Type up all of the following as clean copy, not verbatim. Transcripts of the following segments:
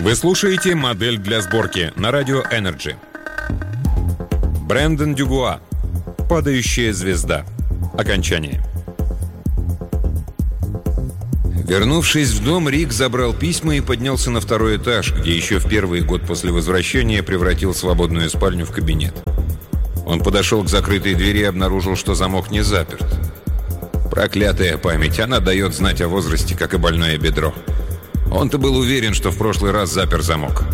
Вы слушаете «Модель для сборки» на радио Energy. Брэндон Дюбуа. «Падающая звезда». Окончание. Вернувшись в дом, Рик забрал письма и поднялся на второй этаж, где еще в первый год после возвращения превратил свободную спальню в кабинет. Он подошел к закрытой двери и обнаружил, что замок не заперт. Проклятая память, она дает знать о возрасте, как и больное бедро. Он-то был уверен, что в прошлый раз запер замок.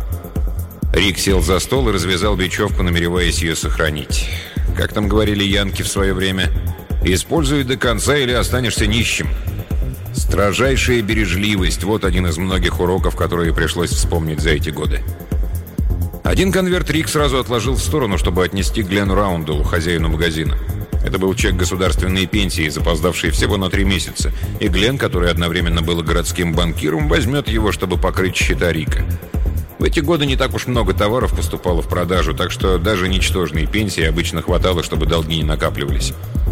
Рик сел за стол и развязал бечевку, намереваясь ее сохранить. Как там говорили янки в свое время: «Используй до конца, или останешься нищим». Строжайшая бережливость – вот один из многих уроков, которые пришлось вспомнить за эти годы. Один конверт Рик сразу отложил в сторону, чтобы отнести Гленну Раунделу, хозяину магазина. Это был чек государственной пенсии, запоздавший всего на 3 месяца. И Глен, который одновременно был городским банкиром, возьмет его, чтобы покрыть счета Рика. В эти годы не так уж много товаров поступало в продажу, так что даже ничтожной пенсии обычно хватало, чтобы долги не накапливались.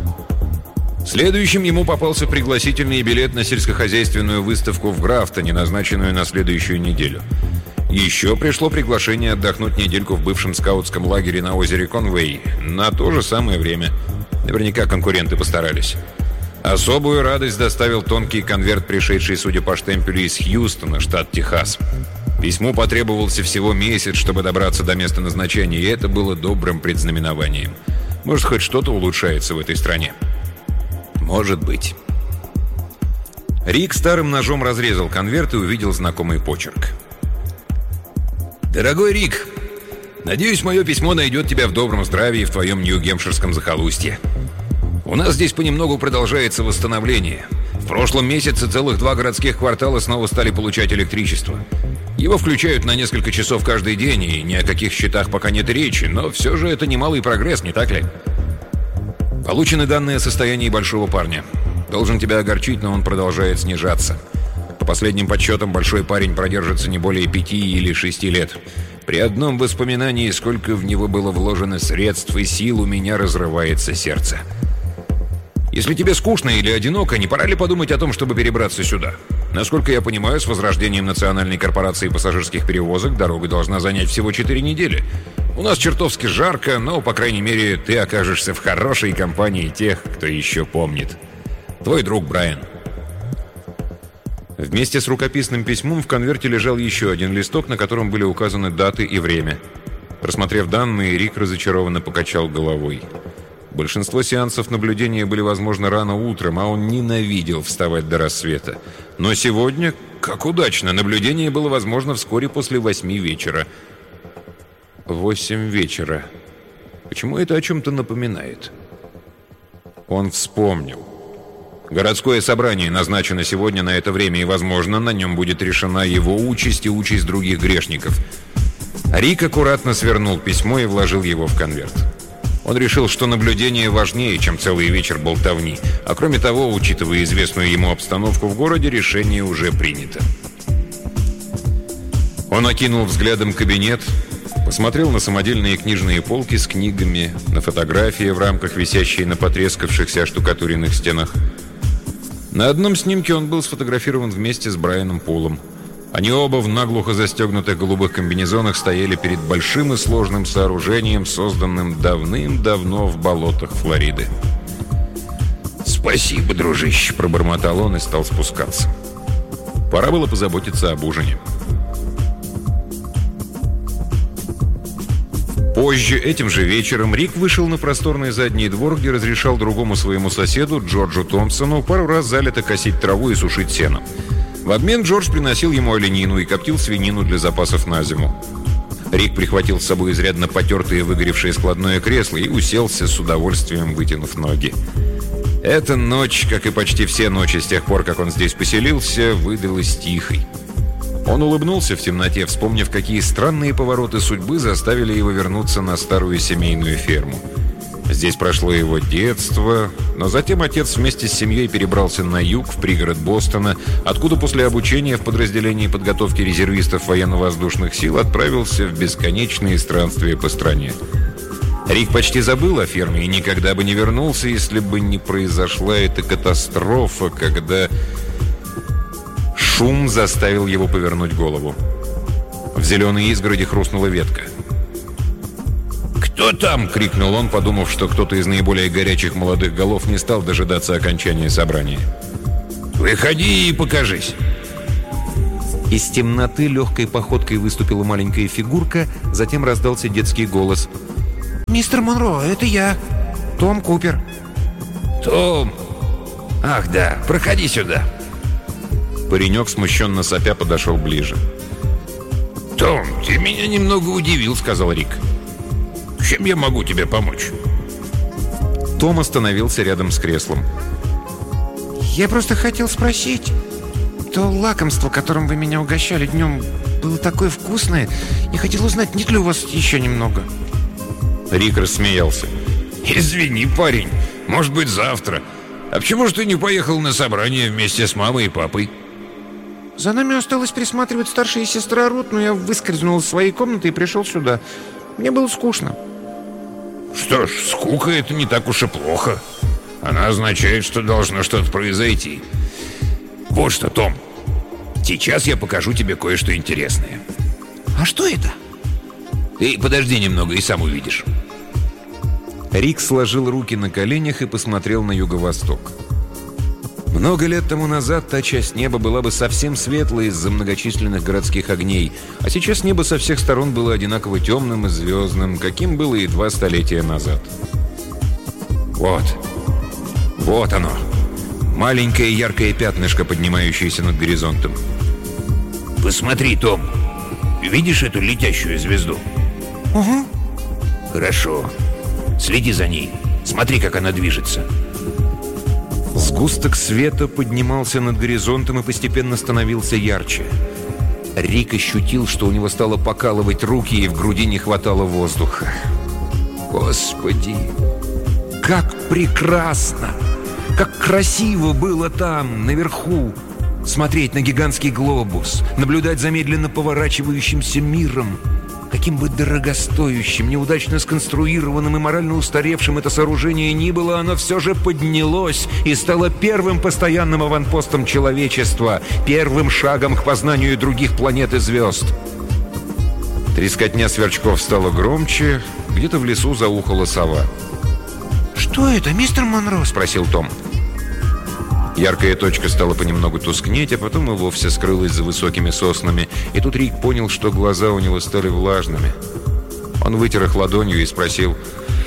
Следующим ему попался пригласительный билет на сельскохозяйственную выставку в Графтоне, назначенную на следующую неделю. Еще пришло приглашение отдохнуть недельку в бывшем скаутском лагере на озере Конвей на то же самое время. Наверняка конкуренты постарались. Особую радость доставил тонкий конверт, пришедший, судя по штемпелю, из Хьюстона, штат Техас. Письму потребовался всего месяц, чтобы добраться до места назначения, и это было добрым предзнаменованием. Может, хоть что-то улучшается в этой стране. Может быть. Рик старым ножом разрезал конверт и увидел знакомый почерк. «Дорогой Рик, надеюсь, мое письмо найдет тебя в добром здравии в твоем Нью-Гемпширском захолустье. У нас здесь понемногу продолжается восстановление. В прошлом месяце целых 2 городских квартала снова стали получать электричество. Его включают на несколько часов каждый день, и ни о каких счетах пока нет речи, но все же это немалый прогресс, не так ли? Получены данные о состоянии большого парня. Должен тебя огорчить, но он продолжает снижаться. По последним подсчетам, большой парень продержится не более 5 или 6 лет. При одном воспоминании, сколько в него было вложено средств и сил, у меня разрывается сердце. Если тебе скучно или одиноко, не пора ли подумать о том, чтобы перебраться сюда? Насколько я понимаю, с возрождением Национальной корпорации пассажирских перевозок дорога должна занять всего 4 недели. У нас чертовски жарко, но, по крайней мере, ты окажешься в хорошей компании тех, кто еще помнит. Твой друг Брайан». Вместе с рукописным письмом в конверте лежал еще один листок, на котором были указаны даты и время. Просмотрев данные, Рик разочарованно покачал головой. Большинство сеансов наблюдения были возможны рано утром, а он ненавидел вставать до рассвета. Но сегодня, как удачно, наблюдение было возможно вскоре после 8 вечера. 8 вечера. Почему это о чем-то напоминает? Он вспомнил. Городское собрание назначено сегодня на это время, и, возможно, на нем будет решена его участь и участь других грешников. Рик аккуратно свернул письмо и вложил его в конверт. Он решил, что наблюдение важнее, чем целый вечер болтовни. А кроме того, учитывая известную ему обстановку в городе, решение уже принято. Он окинул взглядом кабинет, посмотрел на самодельные книжные полки с книгами, на фотографии в рамках, висящие на потрескавшихся оштукатуренных стенах. На одном снимке он был сфотографирован вместе с Брайаном Полом. Они оба в наглухо застегнутых голубых комбинезонах стояли перед большим и сложным сооружением, созданным давным-давно в болотах Флориды. «Спасибо, дружище», — пробормотал он и стал спускаться. Пора было позаботиться об ужине. Позже, этим же вечером, Рик вышел на просторный задний двор, где разрешал другому своему соседу, Джорджу Томпсону, пару раз залито косить траву и сушить сено. В обмен Джордж приносил ему оленину и коптил свинину для запасов на зиму. Рик прихватил с собой изрядно потертое и выгоревшее складное кресло и уселся с удовольствием, вытянув ноги. Эта ночь, как и почти все ночи с тех пор, как он здесь поселился, выдалась тихой. Он улыбнулся в темноте, вспомнив, какие странные повороты судьбы заставили его вернуться на старую семейную ферму. Здесь прошло его детство, но затем отец вместе с семьей перебрался на юг, в пригород Бостона, откуда после обучения в подразделении подготовки резервистов военно-воздушных сил отправился в бесконечные странствия по стране. Рик почти забыл о ферме и никогда бы не вернулся, если бы не произошла эта катастрофа, когда шум заставил его повернуть голову. В зеленой изгороди хрустнула ветка. «Кто там?» — крикнул он, подумав, что кто-то из наиболее горячих молодых голов не стал дожидаться окончания собрания. «Выходи и покажись!» Из темноты легкой походкой выступила маленькая фигурка, затем раздался детский голос. «Мистер Монро, это я, Том Купер». «Том! Ах да, проходи сюда!» Паренек, смущенно сопя, подошел ближе. «Том, ты меня немного удивил», — сказал Рик. «Чем я могу тебе помочь?» Том остановился рядом с креслом. «Я просто хотел спросить, то лакомство, которым вы меня угощали днем, было такое вкусное. Я хотел узнать, нет ли у вас еще немного?» Рик рассмеялся. «Извини, парень, может быть, завтра. А почему же ты не поехал на собрание вместе с мамой и папой?» «За нами осталось присматривать старшая сестра Рут, но я выскользнул из своей комнаты и пришел сюда. Мне было скучно». «Что ж, скука — это не так уж и плохо. Она означает, что должно что-то произойти. Вот что, Том, сейчас я покажу тебе кое-что интересное». «А что это?» «Ты подожди немного и сам увидишь». Рик сложил руки на коленях и посмотрел на юго-восток. Много лет тому назад та часть неба была бы совсем светлой из-за многочисленных городских огней, а сейчас небо со всех сторон было одинаково темным и звездным, каким было и 2 столетия назад. Вот оно. Маленькое яркое пятнышко, поднимающееся над горизонтом. Посмотри, Том. Видишь эту летящую звезду? «Угу». Хорошо. Следи за ней. Смотри, как она движется. Сгусток света поднимался над горизонтом и постепенно становился ярче. Рик ощутил, что у него стало покалывать руки, и в груди не хватало воздуха. Господи, как прекрасно! Как красиво было там, наверху! Смотреть на гигантский глобус, наблюдать за медленно поворачивающимся миром. Каким бы дорогостоящим, неудачно сконструированным и морально устаревшим это сооружение ни было, оно все же поднялось и стало первым постоянным аванпостом человечества, первым шагом к познанию других планет и звезд. Трескотня сверчков стала громче, где-то в лесу заухала сова. «Что это, мистер Монро?» — спросил Том. Яркая точка стала понемногу тускнеть, а потом и вовсе скрылась за высокими соснами. И тут Рик понял, что глаза у него стали влажными. Он вытер их ладонью и спросил: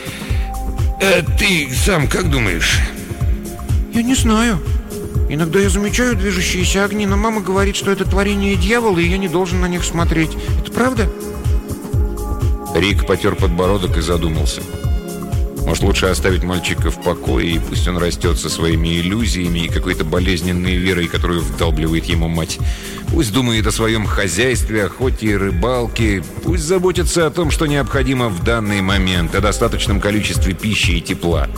«Ты сам как думаешь?» «Я не знаю. Иногда я замечаю движущиеся огни, но мама говорит, что это творение дьявола, и я не должен на них смотреть. Это правда?» Рик потер подбородок и задумался. Может, лучше оставить мальчика в покое, и пусть он растет со своими иллюзиями и какой-то болезненной верой, которую вдалбливает ему мать. Пусть думает о своем хозяйстве, охоте и рыбалке. Пусть заботится о том, что необходимо в данный момент, о достаточном количестве пищи и тепла.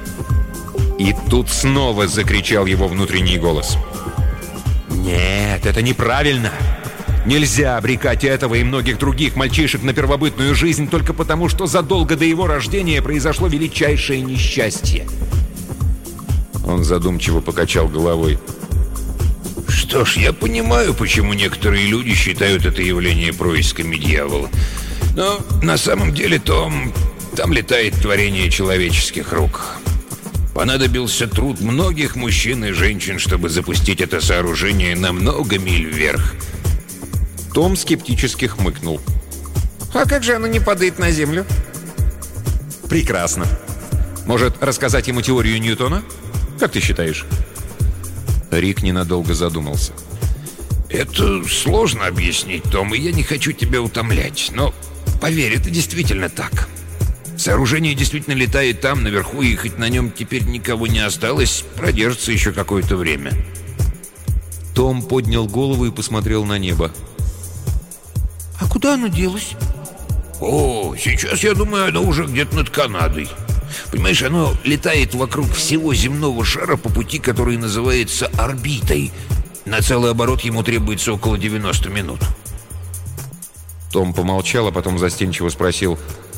И тут снова закричал его внутренний голос. «Нет, это неправильно! Нельзя обрекать этого и многих других мальчишек на первобытную жизнь только потому, что задолго до его рождения произошло величайшее несчастье». Он задумчиво покачал головой. «Что ж, я понимаю, почему некоторые люди считают это явление происками дьявола. Но на самом деле, Том, там летает творение человеческих рук. Понадобился труд многих мужчин и женщин, чтобы запустить это сооружение на много миль вверх». Том скептически хмыкнул. «А как же оно не падает на землю?» «Прекрасно. Может, рассказать ему теорию Ньютона? Как ты считаешь?» Рик ненадолго задумался. «Это сложно объяснить, Том, и я не хочу тебя утомлять. Но, поверь, это действительно так. Сооружение действительно летает там, наверху, и хоть на нем теперь никого не осталось, продержится еще какое-то время». Том поднял голову и посмотрел на небо. «А куда оно делось?» «О, сейчас, я думаю, оно уже где-то над Канадой. Понимаешь, оно летает вокруг всего земного шара по пути, который называется орбитой. На целый оборот ему требуется около 90 минут». Том помолчал, а потом застенчиво спросил: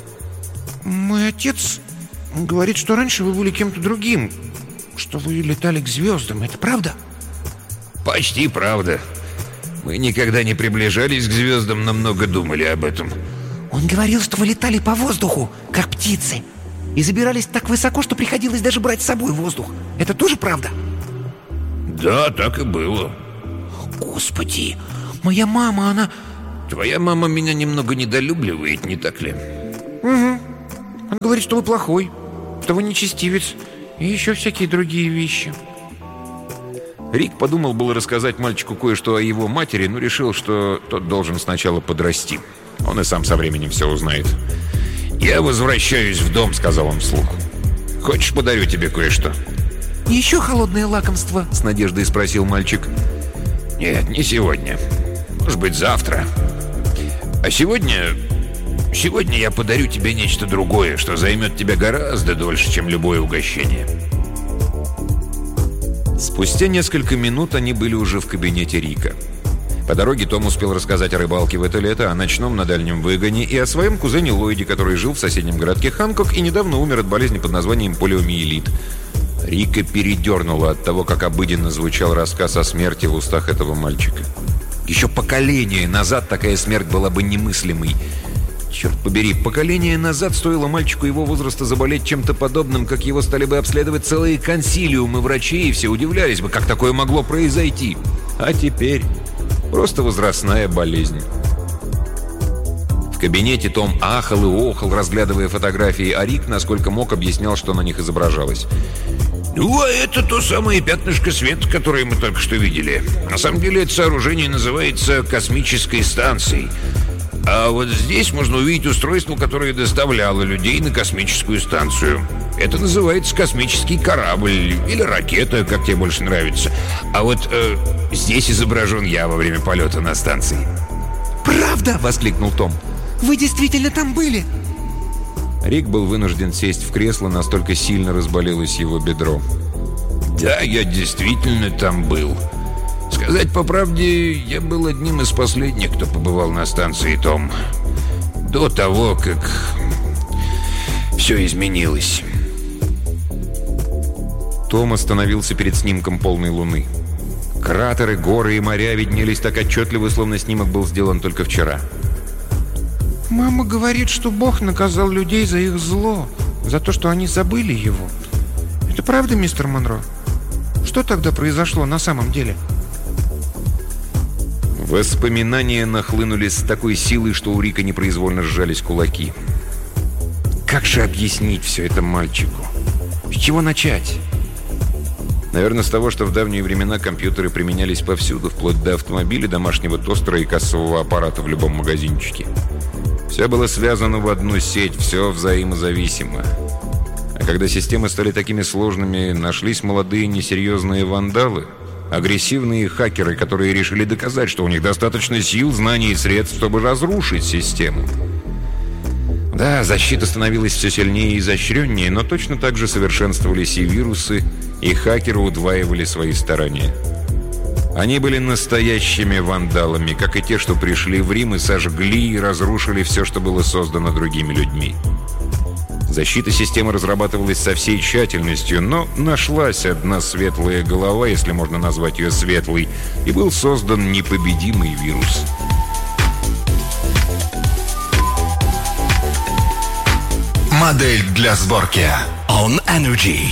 «Мой отец говорит, что раньше вы были кем-то другим, что вы летали к звездам. Это правда?» «Почти правда. Мы никогда не приближались к звездам, но много думали об этом. Он говорил, что вы летали по воздуху, как птицы, и забирались так высоко, что приходилось даже брать с собой воздух. Это тоже правда? Да, так и было. Господи, моя мама, она... Твоя мама меня немного недолюбливает, не так ли? Угу. Он говорит, что вы плохой, что вы нечестивец, и еще всякие другие вещи. Рик подумал было рассказать мальчику кое-что о его матери, но решил, что тот должен сначала подрасти. Он и сам со временем все узнает. «Я возвращаюсь в дом», — сказал он вслух. «Хочешь, подарю тебе кое-что?» «Еще холодное лакомство?» — с надеждой спросил мальчик. «Нет, не сегодня. Может быть, завтра. А сегодня я подарю тебе нечто другое, что займет тебя гораздо дольше, чем любое угощение». Спустя несколько минут они были уже в кабинете Рика. По дороге Том успел рассказать о рыбалке в это лето, о ночном на дальнем выгоне и о своем кузене Ллойде, который жил в соседнем городке Ханкок и недавно умер от болезни под названием полиомиелит. Рика передернуло от того, как обыденно звучал рассказ о смерти в устах этого мальчика. Еще поколение назад такая смерть была бы немыслимой. Черт побери, поколение назад стоило мальчику его возраста заболеть чем-то подобным, как его стали бы обследовать целые консилиумы врачей, и все удивлялись бы, как такое могло произойти. А теперь просто возрастная болезнь. В кабинете Том ахал и охал, разглядывая фотографии, а Рик, насколько мог, объяснял, что на них изображалось. «Ну, а это то самое пятнышко света, которое мы только что видели. На самом деле это сооружение называется космической станцией. А вот здесь можно увидеть устройство, которое доставляло людей на космическую станцию. Это называется космический корабль или ракета, как тебе больше нравится. А вот здесь изображен я во время полета на станции». «Правда?» — воскликнул Том. «Вы действительно там были?» Рик был вынужден сесть в кресло, настолько сильно разболелось его бедро. «Да, я действительно там был. Сказать по правде, я был одним из последних, кто побывал на станции, Том. До того, как все изменилось». Том остановился перед снимком полной луны. Кратеры, горы и моря виднелись так отчетливо, словно снимок был сделан только вчера. «Мама говорит, что Бог наказал людей за их зло, за то, что они забыли его. Это правда, мистер Монро? Что тогда произошло на самом деле?» Воспоминания нахлынули с такой силой, что у Рика непроизвольно сжались кулаки. Как же объяснить все это мальчику? С чего начать? Наверное, с того, что в давние времена компьютеры применялись повсюду, вплоть до автомобиля, домашнего тостера и кассового аппарата в любом магазинчике. Все было связано в одну сеть, все взаимозависимо. А когда системы стали такими сложными, нашлись молодые несерьезные вандалы, агрессивные хакеры, которые решили доказать, что у них достаточно сил, знаний и средств, чтобы разрушить систему. Да, защита становилась все сильнее и изощреннее, но точно так же совершенствовались и вирусы, и хакеры удваивали свои старания. Они были настоящими вандалами, как и те, что пришли в Рим и сожгли и разрушили все, что было создано другими людьми. Защита системы разрабатывалась со всей тщательностью, но нашлась одна светлая голова, если можно назвать ее светлой, и был создан непобедимый вирус. Модель для сборки On Energy.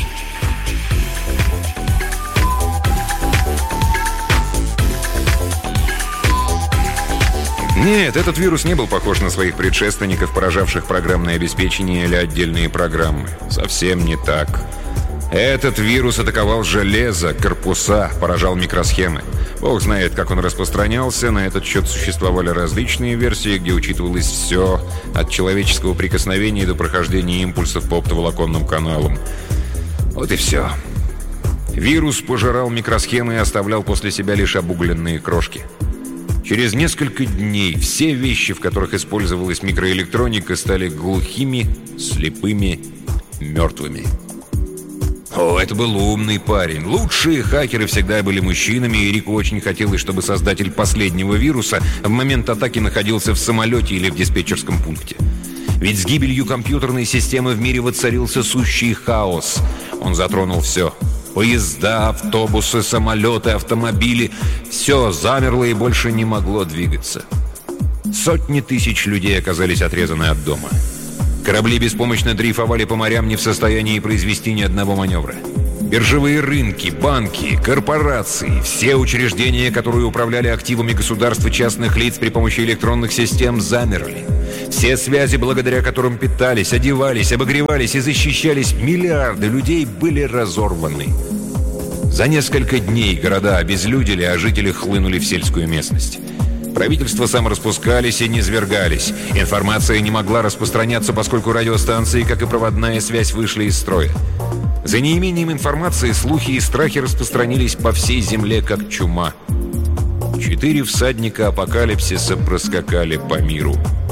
Нет, этот вирус не был похож на своих предшественников, поражавших программное обеспечение или отдельные программы. Совсем не так. Этот вирус атаковал железо, корпуса, поражал микросхемы. Бог знает, как он распространялся. На этот счет существовали различные версии, где учитывалось все, от человеческого прикосновения до прохождения импульсов по оптоволоконным каналам. Вот и все. Вирус пожирал микросхемы и оставлял после себя лишь обугленные крошки. Через несколько дней все вещи, в которых использовалась микроэлектроника, стали глухими, слепыми, мертвыми. О, это был умный парень. Лучшие хакеры всегда были мужчинами, и Рику очень хотелось, чтобы создатель последнего вируса в момент атаки находился в самолете или в диспетчерском пункте. Ведь с гибелью компьютерной системы в мире воцарился сущий хаос. Он затронул все. Поезда, автобусы, самолеты, автомобили — все замерло и больше не могло двигаться. Сотни тысяч людей оказались отрезаны от дома. Корабли беспомощно дрейфовали по морям, не в состоянии произвести ни одного маневра. Биржевые рынки, банки, корпорации, все учреждения, которые управляли активами государств и частных лиц при помощи электронных систем, замерли. Все связи, благодаря которым питались, одевались, обогревались и защищались миллиарды людей, были разорваны. За несколько дней города обезлюдили, а жители хлынули в сельскую местность. Правительства самораспускались и низвергались. Информация не могла распространяться, поскольку радиостанции, как и проводная связь, вышли из строя. За неимением информации слухи и страхи распространились по всей земле, как чума. 4 всадника апокалипсиса проскакали по миру.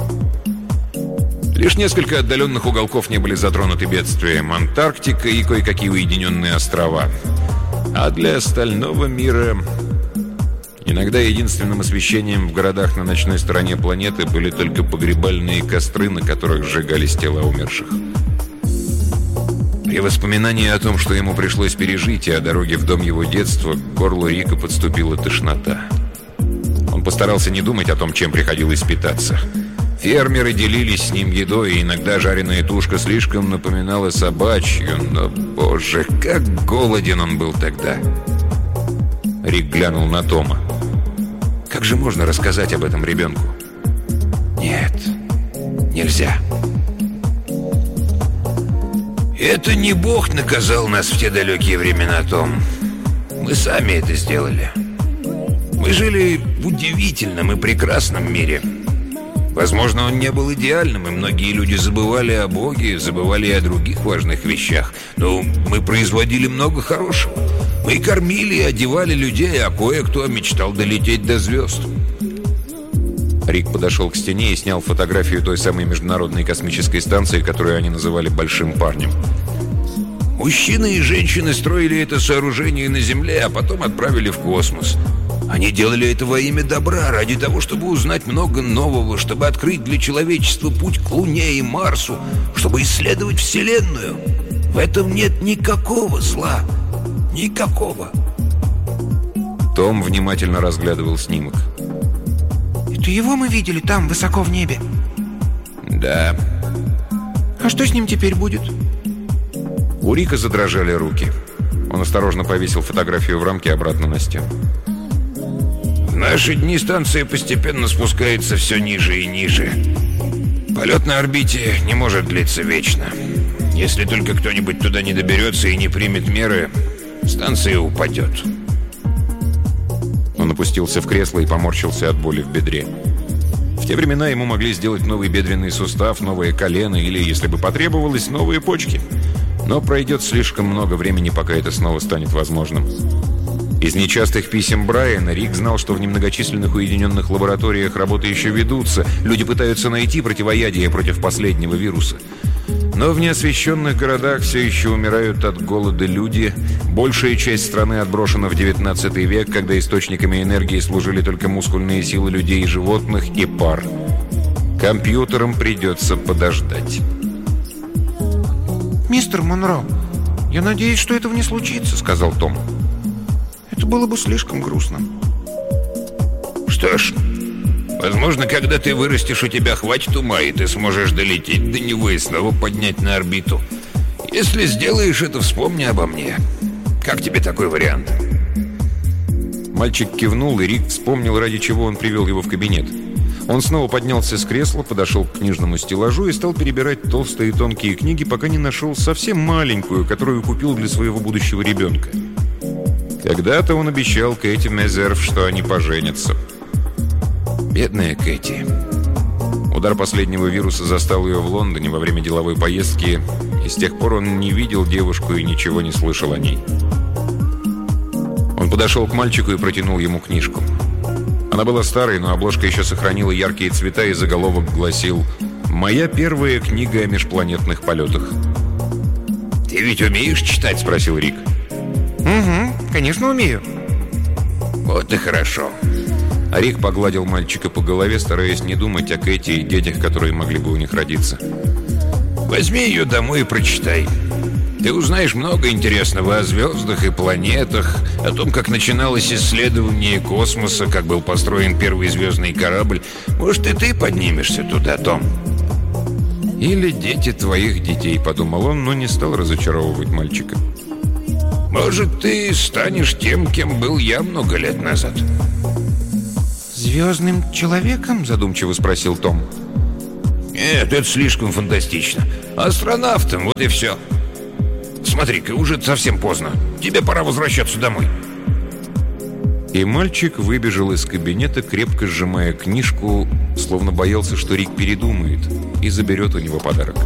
Лишь несколько отдаленных уголков не были затронуты бедствием: Антарктика и кое-какие уединенные острова. А для остального мира... Иногда единственным освещением в городах на ночной стороне планеты были только погребальные костры, на которых сжигались тела умерших. При воспоминании о том, что ему пришлось пережить, и о дороге в дом его детства, к горлу Рика подступила тошнота. Он постарался не думать о том, чем приходилось питаться. Фермеры делились с ним едой, и иногда жареная тушка слишком напоминала собачью, но, боже, как голоден он был тогда. Рик глянул на Тома. Как же можно рассказать об этом ребенку? Нет, нельзя. Это не Бог наказал нас в те далекие времена, Том. Мы сами это сделали. Мы жили в удивительном и прекрасном мире. Возможно, он не был идеальным, и многие люди забывали о Боге, забывали и о других важных вещах. Но мы производили много хорошего. Мы кормили и одевали людей, а кое-кто мечтал долететь до звезд. Рик подошел к стене и снял фотографию той самой международной космической станции, которую они называли «Большим парнем». Мужчины и женщины строили это сооружение на Земле, а потом отправили в космос. Они делали это во имя добра, ради того, чтобы узнать много нового, чтобы открыть для человечества путь к Луне и Марсу, чтобы исследовать Вселенную. В этом нет никакого зла. Никакого. Том внимательно разглядывал снимок. Это его мы видели там, высоко в небе? Да. А что с ним теперь будет? У Рика задрожали руки. Он осторожно повесил фотографию в рамке обратно на стену. В наши дни станция постепенно спускается все ниже и ниже. Полет на орбите не может длиться вечно. Если только кто-нибудь туда не доберется и не примет меры, станция упадет. Он опустился в кресло и поморщился от боли в бедре. В те времена ему могли сделать новый бедренный сустав, новое колено или, если бы потребовалось, новые почки. Но пройдет слишком много времени, пока это снова станет возможным. Из нечастых писем Брайана Рик знал, что в немногочисленных уединенных лабораториях работы еще ведутся. Люди пытаются найти противоядие против последнего вируса. Но в неосвещенных городах все еще умирают от голода люди. Большая часть страны отброшена в 19 век, когда источниками энергии служили только мускульные силы людей и животных и пар. Компьютерам придется подождать. «Мистер Монро, я надеюсь, что этого не случится», — сказал Том. «Это было бы слишком грустно». Что ж, возможно, когда ты вырастешь, у тебя хватит ума, и ты сможешь долететь до него и снова поднять на орбиту. Если сделаешь это, вспомни обо мне. Как тебе такой вариант? Мальчик кивнул, и Рик вспомнил, ради чего он привел его в кабинет. Он снова поднялся с кресла, подошел к книжному стеллажу и стал перебирать толстые и тонкие книги, пока не нашел совсем маленькую, которую купил для своего будущего ребенка. Когда-то он обещал Кэти Мезерв, что они поженятся. Бедная Кэти. Удар последнего вируса застал ее в Лондоне во время деловой поездки, и с тех пор он не видел девушку и ничего не слышал о ней. Он подошел к мальчику и протянул ему книжку. Она была старой, но обложка еще сохранила яркие цвета, и заголовок гласил «Моя первая книга о межпланетных полетах». «Ты ведь умеешь читать?» — спросил Рик. «Угу, конечно умею». «Вот и хорошо». А Рик погладил мальчика по голове, стараясь не думать о Кэти и детях, которые могли бы у них родиться. «Возьми ее домой и прочитай. Ты узнаешь много интересного о звездах и планетах, о том, как начиналось исследование космоса, как был построен первый звездный корабль. Может, и ты поднимешься туда, Том?» «Или дети твоих детей», — подумал он, но не стал разочаровывать мальчика. «Может, ты станешь тем, кем был я много лет назад». «Звездным человеком?» — задумчиво спросил Том. «Нет, это слишком фантастично. Астронавтом, вот и все. Смотри-ка, уже совсем поздно. Тебе пора возвращаться домой». И мальчик выбежал из кабинета, крепко сжимая книжку, словно боялся, что Рик передумает и заберет у него подарок.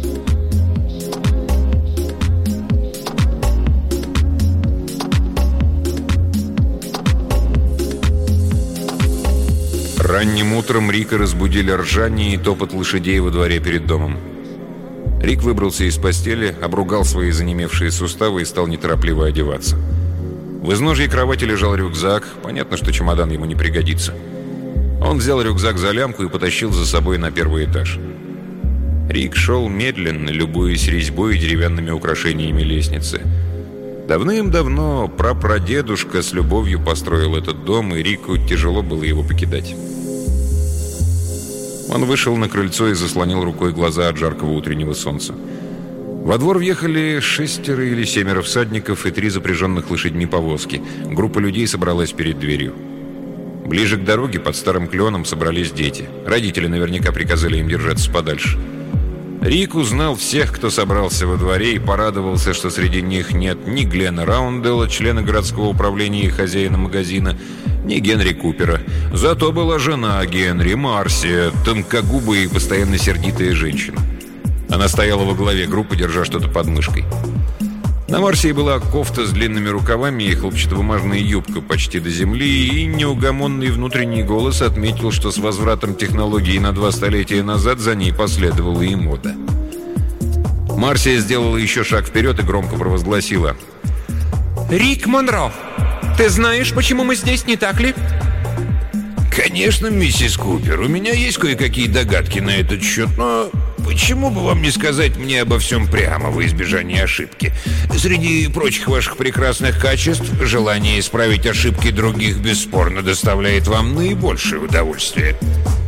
Ранним утром Рика разбудили ржание и топот лошадей во дворе перед домом. Рик выбрался из постели, обругал свои занемевшие суставы и стал неторопливо одеваться. В изножье кровати лежал рюкзак. Понятно, что чемодан ему не пригодится. Он взял рюкзак за лямку и потащил за собой на первый этаж. Рик шел медленно, любуясь резьбой и деревянными украшениями лестницы. Давным-давно прапрадедушка с любовью построил этот дом, и Рику тяжело было его покидать. Он вышел на крыльцо и заслонил рукой глаза от жаркого утреннего солнца. Во двор въехали 6 или 7 всадников и 3 запряженных лошадьми повозки. Группа людей собралась перед дверью. Ближе к дороге, под старым кленом, собрались дети. Родители наверняка приказали им держаться подальше. Рик узнал всех, кто собрался во дворе, и порадовался, что среди них нет ни Глена Раунделла, члена городского управления и хозяина магазина, ни Генри Купера. Зато была жена Генри, Марсия, тонкогубая и постоянно сердитая женщина. Она стояла во главе группы, держа что-то под мышкой. На Марсии была кофта с длинными рукавами и хлопчатобумажная юбка почти до земли, и неугомонный внутренний голос отметил, что с возвратом технологий на 2 столетия назад за ней последовала и мода. Марсия сделала еще шаг вперед и громко провозгласила: «Рик Монро, ты знаешь, почему мы здесь, не так ли?» «Конечно, миссис Купер, у меня есть кое-какие догадки на этот счет, но почему бы вам не сказать мне обо всем прямо во избежание ошибки? Среди прочих ваших прекрасных качеств, желание исправить ошибки других бесспорно доставляет вам наибольшее удовольствие».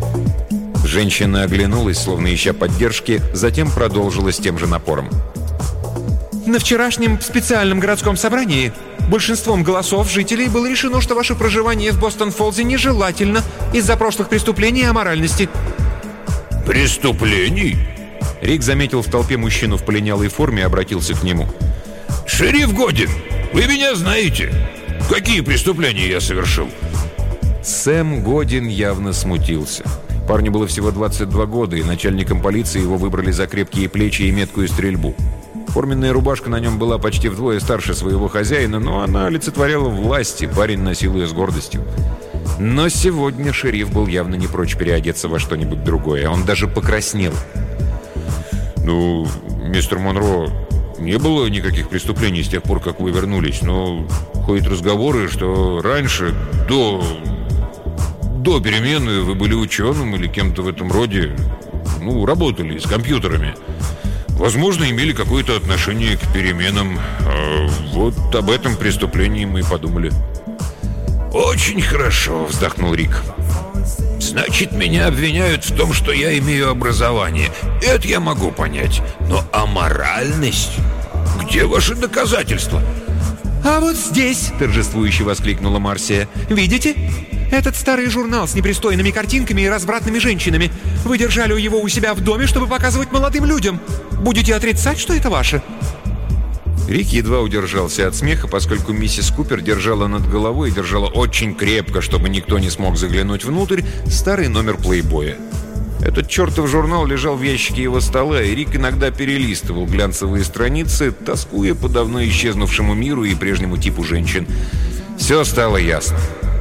Женщина оглянулась, словно ища поддержки, затем продолжила с тем же напором: «На вчерашнем специальном городском собрании большинством голосов жителей было решено, что ваше проживание в Бостон-Фоллзе нежелательно из-за прошлых преступлений и аморальности». «Преступлений?» Рик заметил в толпе мужчину в полинялой форме и обратился к нему. «Шериф Годин, вы меня знаете. Какие преступления я совершил?» Сэм Годин явно смутился. Парню было всего 22 года, и начальником полиции его выбрали за крепкие плечи и меткую стрельбу. Форменная рубашка на нем была почти вдвое старше своего хозяина, но она олицетворяла власть, и парень носил ее с гордостью. Но сегодня шериф был явно не прочь переодеться во что-нибудь другое. Он даже покраснел. «Ну, мистер Монро, не было никаких преступлений с тех пор, как вы вернулись, но ходят разговоры, что раньше, до перемены, вы были ученым или кем-то в этом роде, работали с компьютерами. Возможно, имели какое-то отношение к переменам. Вот об этом преступлении мы и подумали». «Очень хорошо», — вздохнул Рик. «Значит, меня обвиняют в том, что я имею образование. Это я могу понять. Но аморальность? Где ваши доказательства?» «А вот здесь!» — торжествующе воскликнула Марсия. «Видите? Этот старый журнал с непристойными картинками и развратными женщинами. Вы держали его у себя в доме, чтобы показывать молодым людям. Будете отрицать, что это ваше?» Рик едва удержался от смеха, поскольку миссис Купер держала над головой и держала очень крепко, чтобы никто не смог заглянуть внутрь, старый номер «Плейбоя». Этот чертов журнал лежал в ящике его стола, и Рик иногда перелистывал глянцевые страницы, тоскуя по давно исчезнувшему миру и прежнему типу женщин. Все стало ясно.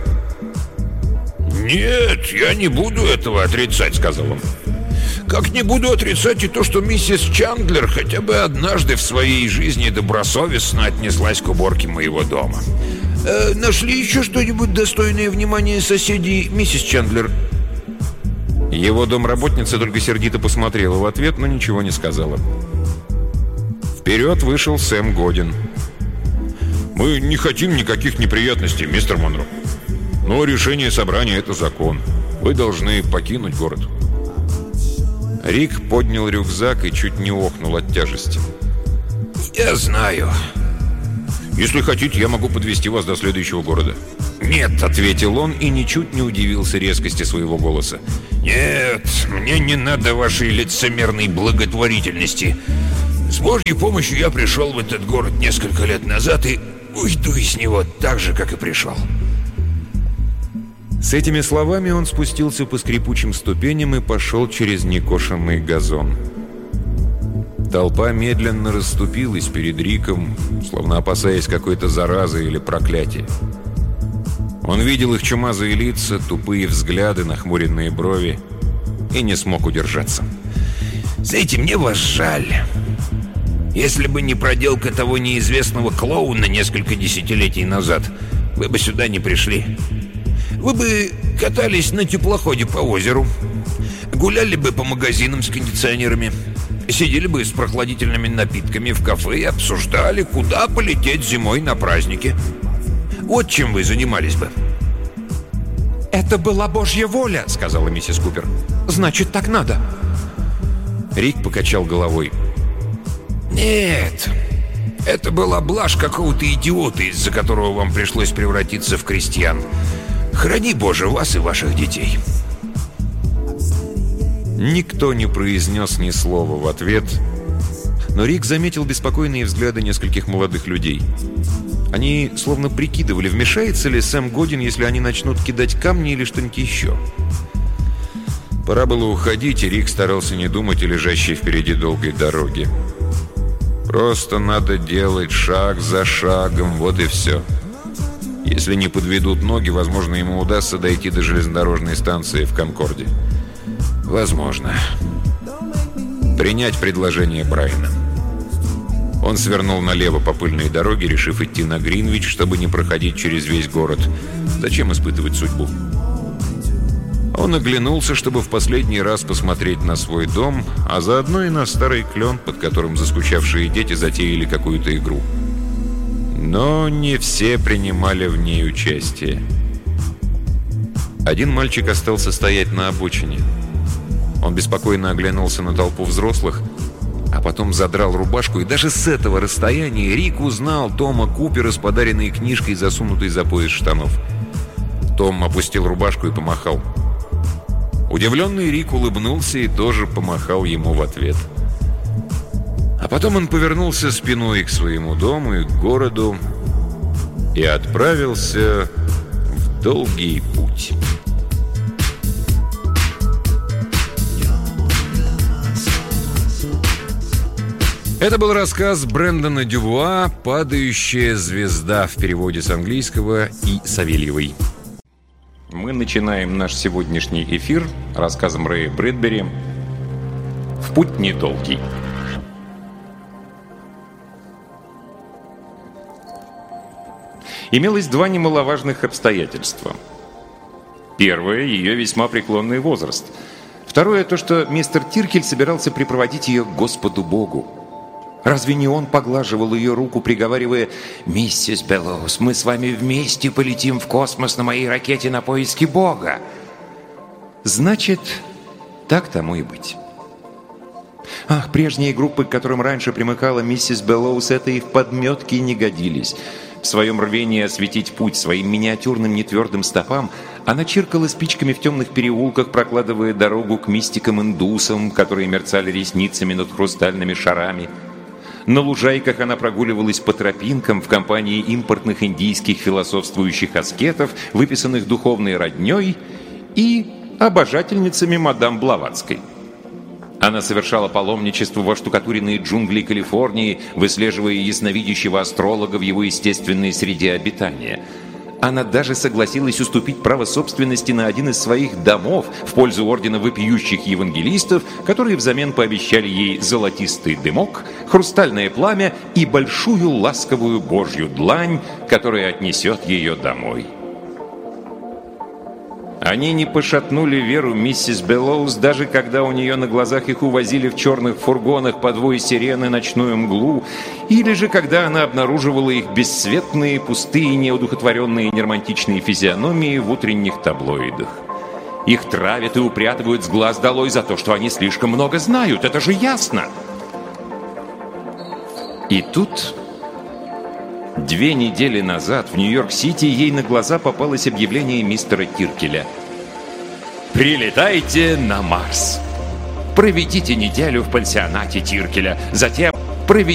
«Нет, я не буду этого отрицать», — сказал он. «Как не буду отрицать и то, что миссис Чандлер хотя бы однажды в своей жизни добросовестно отнеслась к уборке моего дома. Нашли еще что-нибудь достойное внимания соседей, миссис Чандлер?» Его домработница только сердито посмотрела в ответ, но ничего не сказала. «В Вперед вышел Сэм Годин. «Мы не хотим никаких неприятностей, мистер Монро. Но решение собрания — это закон. Вы должны покинуть город». Рик поднял рюкзак и чуть не охнул от тяжести. «Я знаю». «Если хотите, я могу подвезти вас до следующего города». «Нет», — ответил он и ничуть не удивился резкости своего голоса. «Нет, мне не надо вашей лицемерной благотворительности. С Божьей помощью я пришел в этот город несколько лет назад и уйду из него так же, как и пришел». С этими словами он спустился по скрипучим ступеням и пошел через некошенный газон. Толпа медленно расступилась перед Риком, словно опасаясь какой-то заразы или проклятия. Он видел их чумазые лица, тупые взгляды, нахмуренные брови и не смог удержаться. «Знаете, мне вас жаль. Если бы не проделка того неизвестного клоуна несколько десятилетий назад, вы бы сюда не пришли. Вы бы катались на теплоходе по озеру, гуляли бы по магазинам с кондиционерами, сидели бы с прохладительными напитками в кафе и обсуждали, куда полететь зимой на праздники. Вот чем вы занимались бы». «Это была Божья воля», — сказала миссис Купер. «Значит, так надо». Рик покачал головой. «Нет, это была блажь какого-то идиота, из-за которого вам пришлось превратиться в крестьян. Храни, Боже, вас и ваших детей». Никто не произнес ни слова в ответ, но Рик заметил беспокойные взгляды нескольких молодых людей. Они словно прикидывали, вмешается ли Сэм Годин, если они начнут кидать камни или что-нибудь еще. Пора было уходить, и Рик старался не думать о лежащей впереди долгой дороге. Просто надо делать шаг за шагом, вот и все. Если не подведут ноги, возможно, ему удастся дойти до железнодорожной станции в Конкорде. Возможно. Принять предложение Брайана. Он свернул налево по пыльной дороге, решив идти на Гринвич, чтобы не проходить через весь город. Зачем испытывать судьбу? Он оглянулся, чтобы в последний раз посмотреть на свой дом, а заодно и на старый клен, под которым заскучавшие дети затеяли какую-то игру. Но не все принимали в ней участие. Один мальчик остался стоять на обочине. Он беспокойно оглянулся на толпу взрослых, а потом задрал рубашку, и даже с этого расстояния Рик узнал Тома Купера с подаренной книжкой, засунутой за пояс штанов. Том опустил рубашку и помахал. Удивленный Рик улыбнулся и тоже помахал ему в ответ. А потом он повернулся спиной к своему дому и к городу и отправился в долгий путь. Это был рассказ Брэндона Дюбуа «Падающая звезда» в переводе с английского и Савельевой. Мы начинаем наш сегодняшний эфир рассказом Рэя Брэдбери «В путь недолгий». Имелось два немаловажных обстоятельства. Первое – ее весьма преклонный возраст. Второе – то, что мистер Тиркель собирался припроводить ее к Господу Богу. Разве не он поглаживал ее руку, приговаривая: «Миссис Беллоус, мы с вами вместе полетим в космос на моей ракете на поиски Бога». Значит, так тому и быть. Ах, прежние группы, к которым раньше примыкала миссис Беллоус, это и в подметке не годились. В своем рвении осветить путь своим миниатюрным нетвердым стопам она чиркала спичками в темных переулках, прокладывая дорогу к мистикам-индусам, которые мерцали ресницами над хрустальными шарами. На лужайках она прогуливалась по тропинкам в компании импортных индийских философствующих аскетов, выписанных духовной роднёй и обожательницами мадам Блаватской. Она совершала паломничество во штукатуренные джунгли Калифорнии, выслеживая ясновидящего астролога в его естественной среде обитания. Она даже согласилась уступить право собственности на один из своих домов в пользу ордена вопиющих евангелистов, которые взамен пообещали ей золотистый дымок, хрустальное пламя и большую ласковую Божью длань, которая отнесет ее домой. Они не пошатнули веру миссис Беллоус, даже когда у нее на глазах их увозили в черных фургонах под вой сирены ночную мглу, или же когда она обнаруживала их бесцветные, пустые, неудухотворенные, неромантичные физиономии в утренних таблоидах. Их травят и упрятывают с глаз долой за то, что они слишком много знают. Это же ясно! И тут... 2 недели назад в Нью-Йорк-Сити ей на глаза попалось объявление мистера Тиркеля. «Прилетайте на Марс! Проведите неделю в пансионате Тиркеля, затем проведите